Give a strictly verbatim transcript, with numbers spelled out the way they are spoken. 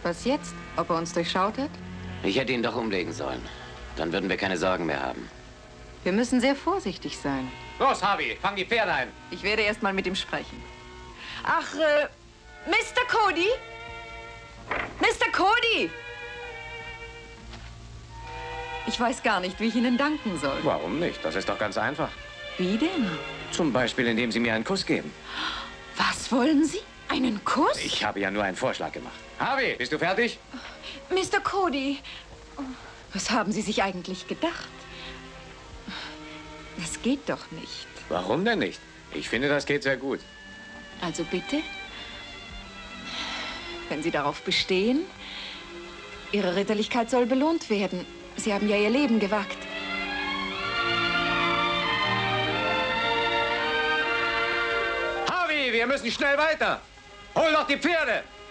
Was jetzt? Ob er uns durchschaut hat? Ich hätte ihn doch umlegen sollen. Dann würden wir keine Sorgen mehr haben. Wir müssen sehr vorsichtig sein. Los, Harvey, fang die Pferde ein. Ich werde erst mal mit ihm sprechen. Ach, äh, Mister Cody? Mister Cody! Ich weiß gar nicht, wie ich Ihnen danken soll. Warum nicht? Das ist doch ganz einfach. Wie denn? Zum Beispiel, indem Sie mir einen Kuss geben. Was wollen Sie? Einen Kuss? Ich habe ja nur einen Vorschlag gemacht. Harvey, bist du fertig? Mister Cody, was haben Sie sich eigentlich gedacht? Das geht doch nicht. Warum denn nicht? Ich finde, das geht sehr gut. Also bitte, wenn Sie darauf bestehen, Ihre Ritterlichkeit soll belohnt werden. Sie haben ja Ihr Leben gewagt. Harvey, wir müssen schnell weiter. Hol doch die Pferde.